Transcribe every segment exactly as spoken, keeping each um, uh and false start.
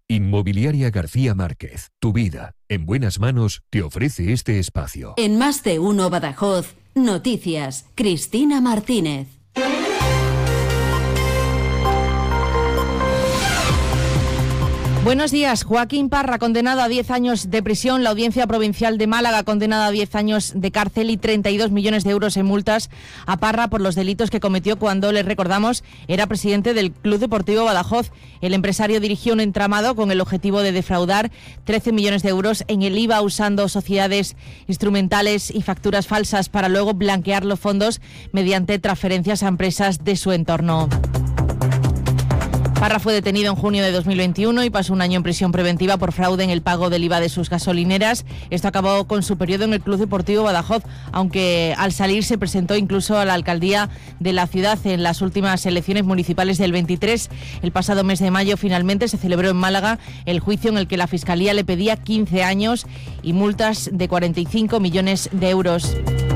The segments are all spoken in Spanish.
Inmobiliaria García Márquez. Tu vida, en buenas manos, te ofrece este espacio. En Más de Uno Badajoz, noticias. Cristina Martínez. Buenos días. Joaquín Parra, condenado a diez años de prisión. La Audiencia Provincial de Málaga, condenada a diez años de cárcel y treinta y dos millones de euros en multas a Parra por los delitos que cometió cuando, les recordamos, era presidente del Club Deportivo Badajoz. El empresario dirigió un entramado con el objetivo de defraudar trece millones de euros en el I V A usando sociedades instrumentales y facturas falsas para luego blanquear los fondos mediante transferencias a empresas de su entorno. Parra fue detenido en junio de dos mil veintiuno y pasó un año en prisión preventiva por fraude en el pago del I V A de sus gasolineras. Esto acabó con su periodo en el Club Deportivo Badajoz, aunque al salir se presentó incluso a la alcaldía de la ciudad en las últimas elecciones municipales del veintitrés. El pasado mes de mayo finalmente se celebró en Málaga el juicio en el que la Fiscalía le pedía quince años y multas de cuarenta y cinco millones de euros.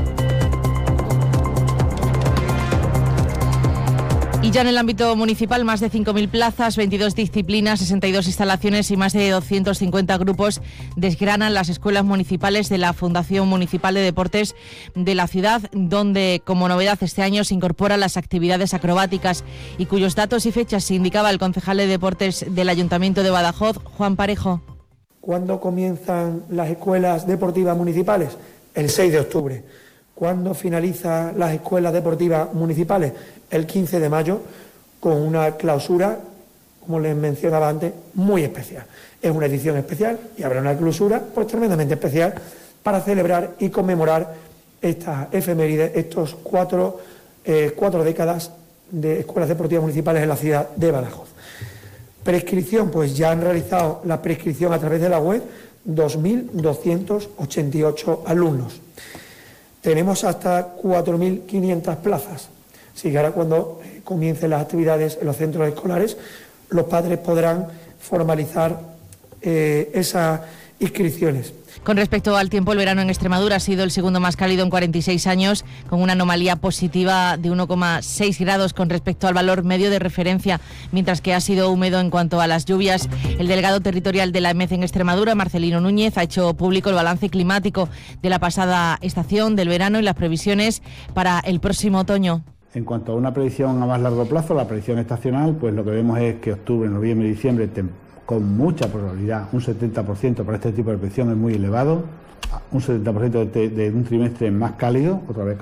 Y ya en el ámbito municipal, más de cinco mil plazas, veintidós disciplinas, sesenta y dos instalaciones y más de doscientos cincuenta grupos desgranan las escuelas municipales de la Fundación Municipal de Deportes de la ciudad, donde como novedad este año se incorporan las actividades acrobáticas y cuyos datos y fechas se indicaba el concejal de Deportes del Ayuntamiento de Badajoz, Juan Parejo. ¿Cuándo comienzan las escuelas deportivas municipales? El seis de octubre. ¿Cuándo finalizan las escuelas deportivas municipales? El quince de mayo, con una clausura, como les mencionaba antes, muy especial. Es una edición especial y habrá una clausura pues tremendamente especial para celebrar y conmemorar estas efemérides, estos cuatro, eh, cuatro décadas de escuelas deportivas municipales en la ciudad de Badajoz. Prescripción, pues ya han realizado la prescripción a través de la web dos mil doscientos ochenta y ocho alumnos. Tenemos hasta cuatro mil quinientas plazas. Así que ahora cuando comiencen las actividades en los centros escolares, los padres podrán formalizar eh, esas inscripciones. Con respecto al tiempo, el verano en Extremadura ha sido el segundo más cálido en cuarenta y seis años, con una anomalía positiva de uno coma seis grados con respecto al valor medio de referencia, mientras que ha sido húmedo en cuanto a las lluvias. El delegado territorial de la E M E C en Extremadura, Marcelino Núñez, ha hecho público el balance climático de la pasada estación del verano y las previsiones para el próximo otoño. En cuanto a una predicción a más largo plazo, la predicción estacional, pues lo que vemos es que octubre, noviembre y diciembre, con mucha probabilidad, un setenta por ciento para este tipo de predicción es muy elevado, un setenta por ciento de, de un trimestre más cálido, otra vez